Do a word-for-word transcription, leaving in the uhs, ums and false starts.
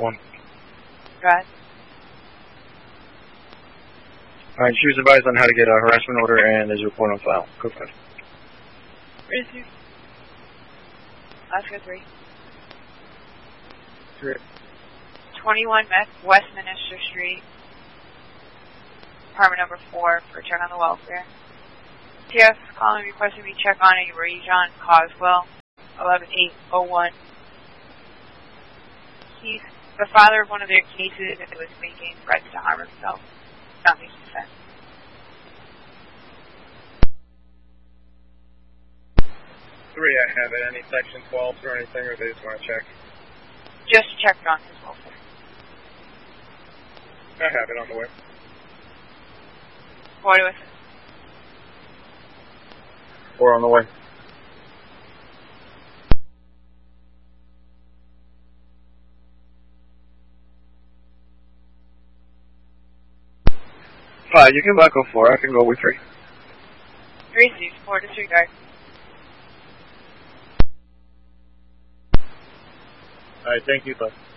One. Go ahead. Alright, she was advised on how to get a harassment order and there's a report on file. Go ahead. Receive. Oscar three. Three. twenty-one Westminster Street, apartment number four, for a check on the welfare. T S is calling requesting we check on a Rajon Coswell, eleven eight oh one. He's the father of one of their cases and was making threats to harm himself. Not making sense. Three, I have it. Any section twelve or anything, or they just want to check? Just check on his welfare. I have it on the way. Four to assist. Four on the way. Five, you can back go four. I can go with three. Three seats, four disregard. Alright, thank you, bud.